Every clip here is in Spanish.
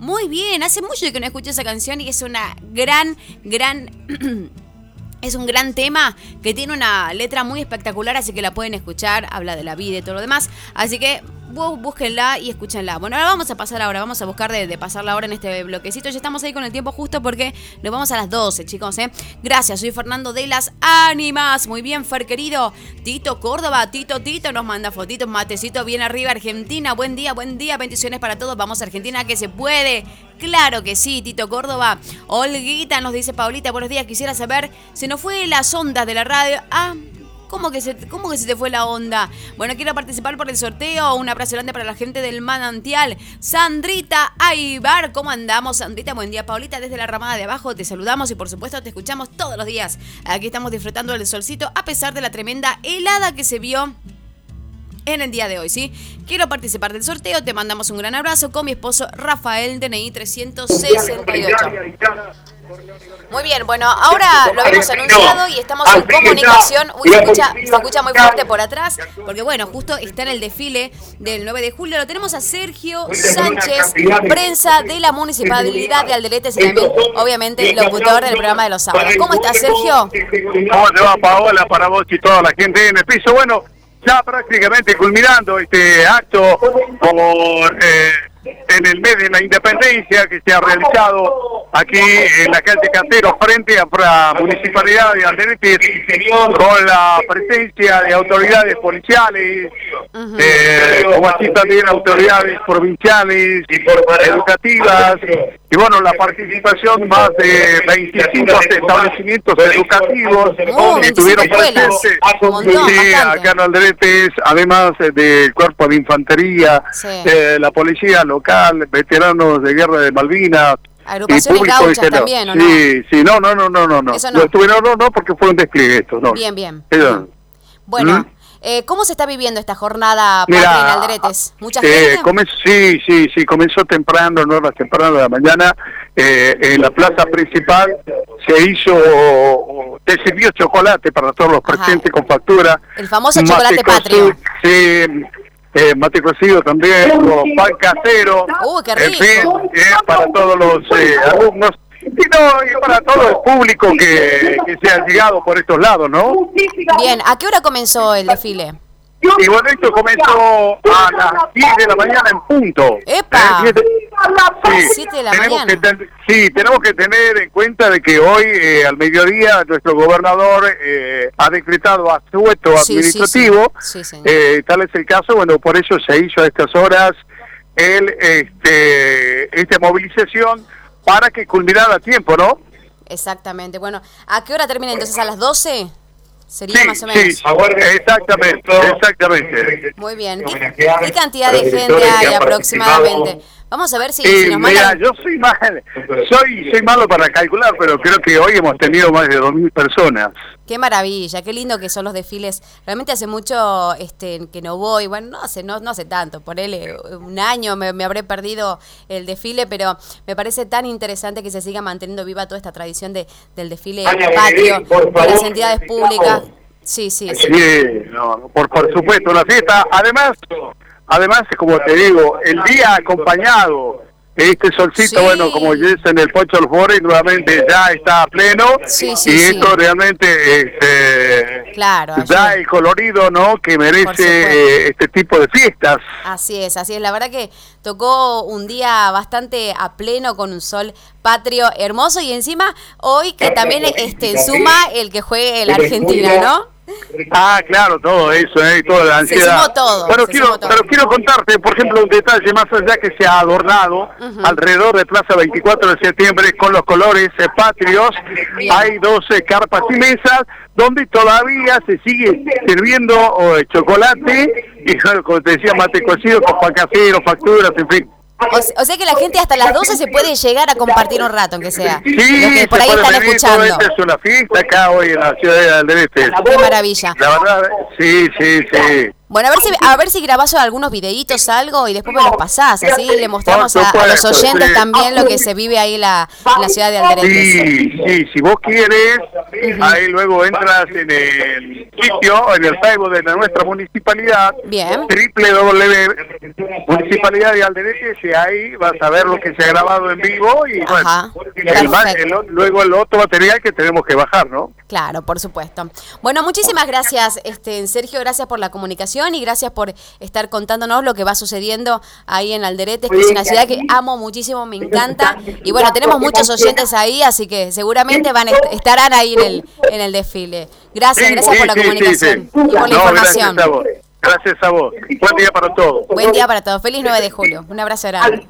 Muy bien, hace mucho que no escucho esa canción y es una gran es un gran tema que tiene una letra muy espectacular, así que la pueden escuchar, habla de la vida y todo lo demás, así que búsquenla y escúchenla. Bueno, ahora vamos a pasar ahora, vamos a buscar de pasarla ahora en este bloquecito. Ya estamos ahí con el tiempo justo porque nos vamos a las 12, chicos, ¿eh? Gracias, soy Fernando de las Ánimas. Muy bien, Fer, querido. Tito Córdoba, Tito nos manda fotitos, matecito bien arriba, Argentina. Buen día, bendiciones para todos. Vamos a Argentina, que se puede. Claro que sí, Tito Córdoba. Olguita nos dice, Paulita, buenos días. Quisiera saber, se nos fue las ondas de la radio. ¿Cómo que se te fue la onda? Bueno, quiero participar por el sorteo. Un abrazo grande para la gente del Manantial. Sandrita Aybar, ¿cómo andamos, Sandrita? Buen día, Paulita, desde la ramada de abajo. Te saludamos y por supuesto te escuchamos todos los días. Aquí estamos disfrutando del solcito a pesar de la tremenda helada que se vio en el día de hoy, ¿sí? Quiero participar del sorteo. Te mandamos un gran abrazo con mi esposo Rafael, DNI 368. Muy bien, bueno, ahora lo habíamos anunciado y estamos en comunicación. Uy, se escucha muy fuerte por atrás, porque bueno, justo está en el desfile del 9 de julio. Lo tenemos a Sergio Sánchez, prensa de la Municipalidad de Alderetes y también, obviamente, locutor del programa de los sábados. ¿Cómo estás, Sergio? ¿Cómo te va, Paola, para vos y toda la gente en el piso? Bueno, ya prácticamente culminando este acto en el mes de la independencia que se ha realizado aquí en la calle Cantero frente a la Municipalidad de Alderetes, con la presencia de autoridades policiales, como así también autoridades provinciales y educativas, y bueno, la participación más de 25 establecimientos educativos que estuvieron presentes acá en Alderetes, además del Cuerpo de Infantería, la Policía Local, veteranos de Guerra de Malvinas. Agrupaciones gauchas también, ¿o no? Sí, no. Eso no. No, porque fue un despliegue esto, no. Bien. Bueno, ¿cómo se está viviendo esta jornada patria en Alderetes? ¿Mucha gente? Comenzó temprano, no horas temprano de la mañana, en la plaza principal se sirvió chocolate para todos los presentes con factura. El famoso chocolate patrio. Sí, mate cocido también, con pan casero. ¡Qué rico! En fin, para todos los alumnos y para todo el público que se ha llegado por estos lados, ¿no? Bien, ¿a qué hora comenzó el desfile? Y bueno, esto comenzó a las 10 de la mañana en punto. ¡Epa! 7 de la mañana. Tenemos que tener en cuenta de que hoy, al mediodía, nuestro gobernador ha decretado asueto administrativo. Sí, tal es el caso, bueno, por eso se hizo a estas horas esta movilización para que culminara a tiempo, ¿no? Exactamente. Bueno, ¿a qué hora termina entonces? ¿A las 12? Sería más o menos. Sí, exactamente. Muy bien. ¿Qué cantidad de gente hay aproximadamente? Vamos a ver si nos mandan... Mira, yo soy malo para calcular, pero creo que hoy hemos tenido más de 2.000 personas. Qué maravilla, qué lindo que son los desfiles. Realmente hace mucho que no voy, bueno, no hace tanto, por él un año me habré perdido el desfile, pero me parece tan interesante que se siga manteniendo viva toda esta tradición del desfile patrio de las entidades públicas. Sí, por supuesto, una fiesta. Además, como te digo, el día acompañado de este solcito, bueno, como dicen el Pocho Alfore, nuevamente ya está a pleno, esto realmente da el colorido, ¿no?, que merece este tipo de fiestas. Así es, la verdad que tocó un día bastante a pleno con un sol patrio hermoso y encima hoy que también suma el que juegue la Argentina, ¿no? Claro, todo eso, toda la ansiedad. Se sumó todo. Pero quiero contarte, por ejemplo, un detalle más allá que se ha adornado alrededor de Plaza 24 de septiembre con los colores patrios. Bien. Hay 12 carpas y mesas donde todavía se sigue sirviendo chocolate y, como te decía, mate cocido con pan casero, facturas, en fin. O sea que la gente hasta las 12 se puede llegar a compartir un rato, aunque sea. Sí, los que por ahí están escuchando. Es una fiesta acá hoy en la ciudad de Alderetes. Qué maravilla. La verdad, sí. Bueno, a ver si grabás algunos videitos, algo, y después me los pasás, así le mostramos a los oyentes también lo que se vive ahí en la ciudad de Alderete. Sí, si vos quieres, ahí luego entras en el sitio, en el Facebook de nuestra municipalidad, Bien. www.municipalidad de Alderete, y ahí vas a ver lo que se ha grabado en vivo, y Ajá, luego el otro material que tenemos que bajar, ¿no? Claro, por supuesto. Bueno, muchísimas gracias, Sergio, gracias por la comunicación y gracias por estar contándonos lo que va sucendo ahí en Alderete, que es una ciudad que amo muchísimo, me encanta. Y bueno, tenemos muchos oyentes ahí, así que seguramente estarán ahí en el desfile. Gracias por la comunicación y por la información. Gracias a vos. Buen día para todos. Buen día para todos. Feliz 9 de julio. Un abrazo grande.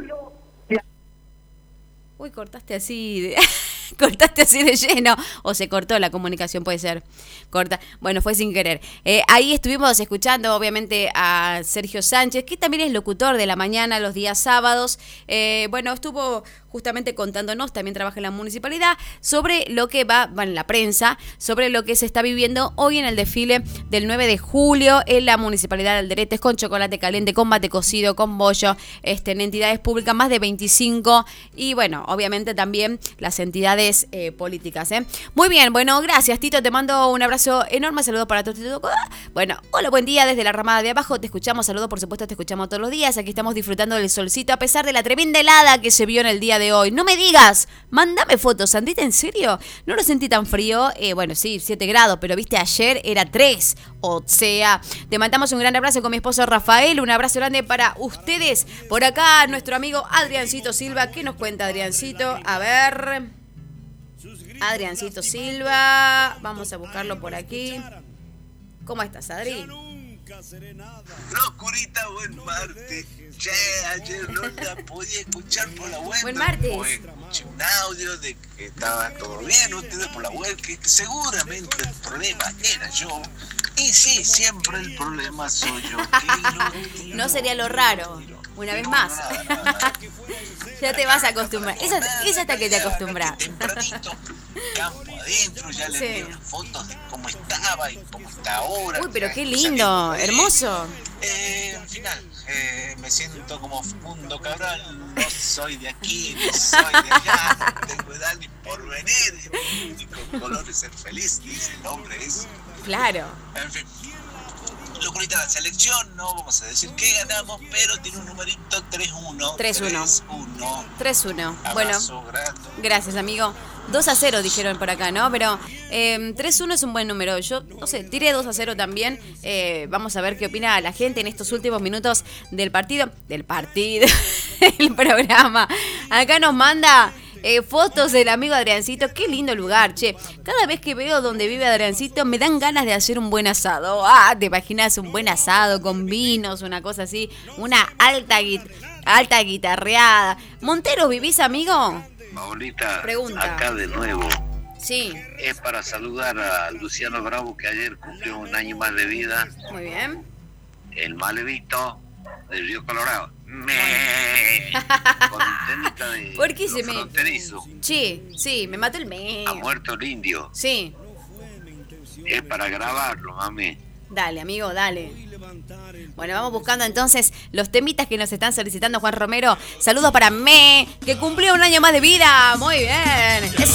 Uy, cortaste así de lleno, o se cortó la comunicación, puede ser. Corta. Bueno, fue sin querer. Ahí estuvimos escuchando, obviamente, a Sergio Sánchez, que también es locutor de la mañana los días sábados. Bueno, estuvo justamente contándonos, también trabaja en la municipalidad, sobre lo que va en la prensa, sobre lo que se está viviendo hoy en el desfile del 9 de julio en la municipalidad de Alderete, con chocolate caliente, con mate cocido, con bollo, en entidades públicas, más de 25, y bueno, obviamente también las entidades políticas. Muy bien, bueno, gracias, Tito, te mando un abrazo enorme, saludos para todos. Bueno, hola, buen día desde la ramada de abajo, te escuchamos, saludos, por supuesto, te escuchamos todos los días, aquí estamos disfrutando del solcito, a pesar de la tremenda helada que se vio en el día de hoy. No me digas, mándame fotos, Sandrita, ¿en serio? No lo sentí tan frío, bueno, sí, 7 grados, pero viste, ayer era 3, o sea, te mandamos un gran abrazo con mi esposo Rafael, un abrazo grande para ustedes. Por acá, nuestro amigo Adriancito Silva, ¿qué nos cuenta Adriancito? A ver, Adriancito Silva, vamos a buscarlo por aquí. ¿Cómo estás, Adri? Locurita, buen martes. Che, ayer no la podía escuchar por la web. Buen martes. Escuché un audio de que estaba todo bien ustedes por la web, que seguramente el problema era yo. Y sí, siempre el problema soy yo. No sería lo raro. Una vez más. Ya te vas a acostumbrar. Esa hasta que te acostumbras. Tempranito, campo adentro, ya le vi fotos de cómo estaba y cómo está ahora. Uy, pero qué lindo, hermoso. Al final, me siento como Fundo Cabral, no soy de aquí, no soy de allá, no tengo edad ni porvenir, el único color es ser feliz, dice el hombre, es. Claro. En fin. Locurita, la selección, no vamos a decir que ganamos, pero tiene un numerito 3-1. 3-1. Bueno, gracias, amigo. 2-0 dijeron por acá, ¿no? Pero 3-1 es un buen número. Yo, no sé, tiré 2-0 también. Vamos a ver qué opina la gente en estos últimos minutos del partido, el programa. Acá nos manda fotos del amigo Adriancito. Qué lindo lugar, che. Cada vez que veo donde vive Adriancito me dan ganas de hacer un buen asado. ¿Te imaginas un buen asado con vinos, una cosa así? Una alta guitarreada. Monteros, ¿vivís, amigo? Paulita, pregunta. Acá de nuevo. Sí. Es para saludar a Luciano Bravo, que ayer cumplió un año más de vida. Muy bien. El malevito del Río Colorado. Con un temita de ¿por qué se me fronterizo? Sí, me mató el mes. Ha muerto el indio. Sí. Es para grabarlo, mami. Dale, amigo, dale. Bueno, vamos buscando entonces los temitas que nos están solicitando Juan Romero. Saludos para que cumplió un año más de vida. Muy bien.